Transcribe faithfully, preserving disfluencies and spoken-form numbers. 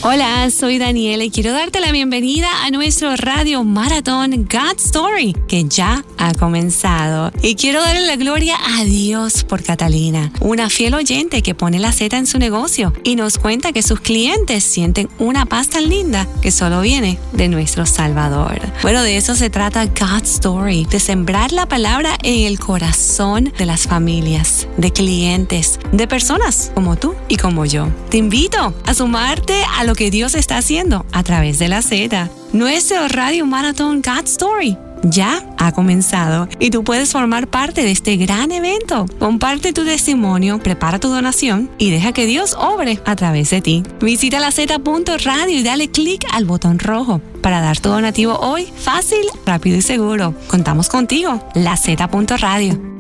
Hola, soy Daniela y quiero darte la bienvenida a nuestro Radio Maratón God Story, que ya ha comenzado. Y quiero darle la gloria a Dios por Catalina, una fiel oyente que pone la Z en su negocio y nos cuenta que sus clientes sienten una paz tan linda que solo viene de nuestro Salvador. Bueno, de eso se trata God Story, de sembrar la palabra en el corazón de las familias, de clientes, de personas como tú y como yo. Te invito a sumarte a lo que Dios está haciendo a través de la Z. Nuestro Radio Maratón God Story ya ha comenzado y tú puedes formar parte de este gran evento. Comparte tu testimonio, prepara tu donación y deja que Dios obre a través de ti. Visita la Z punto radio y dale clic al botón rojo para dar tu donativo hoy, fácil, rápido y seguro. Contamos contigo, la Z punto radio.